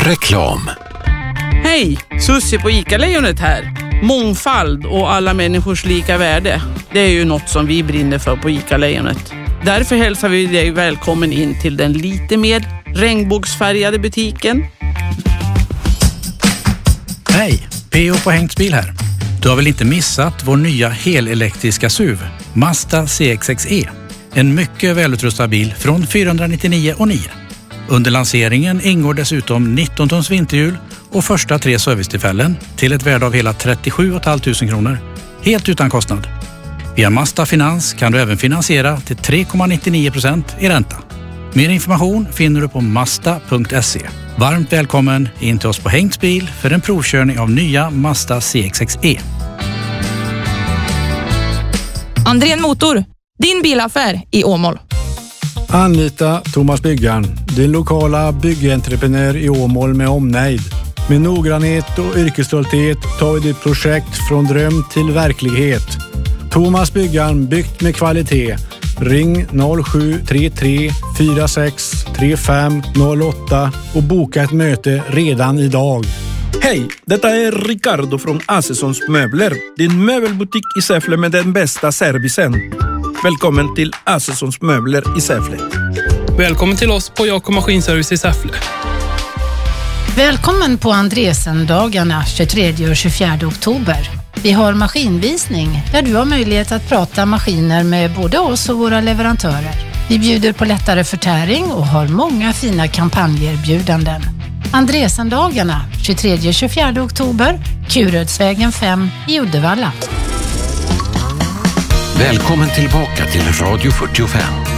Reklam. Hej, Susie på ICA-lejonet här. Mångfald och alla människors lika värde. Det är ju något som vi brinner för på ICA-lejonet. Därför hälsar vi dig välkommen in till den lite mer regnbågsfärgade butiken. Hej, P.O. på Hengtsbil här. Du har väl inte missat vår nya helelektriska SUV, Mazda CX-6E. En mycket välutrustad bil från 499,9. Under lanseringen ingår dessutom 19 tons vinterhjul och första 3 servicetillfällen till ett värde av hela 37 500 kronor. Helt utan kostnad. Via Mazda Finans kan du även finansiera till 3,99% i ränta. Mer information finner du på mazda.se. Varmt välkommen in till oss på Hengtsbil för en provkörning av nya Mazda CX-6E. Andrén Motor, din bilaffär i Åmål. Anlita Thomas Byggaren, din lokala byggentreprenör i Åmål med omnejd. Med noggrannhet och yrkesstolthet tar vi ditt projekt från dröm till verklighet. Thomas Byggaren, byggt med kvalitet. Ring 0733 46 35 08 och boka ett möte redan idag. Hej, detta är Ricardo från Assessons Möbler. Din möbelbutik i Säffle med den bästa servicen. Välkommen till Assessons Möbler i Säffle. Välkommen till oss på Jakob Maskinservice i Säffle. Välkommen på Andresen-dagarna 23 och 24 oktober. Vi har maskinvisning där du har möjlighet att prata maskiner med både oss och våra leverantörer. Vi bjuder på lättare förtäring och har många fina kampanjerbjudanden. Andresen-dagarna 23 och 24 oktober, Kurödsvägen 5 i Uddevalla. Välkommen tillbaka till Radio 45.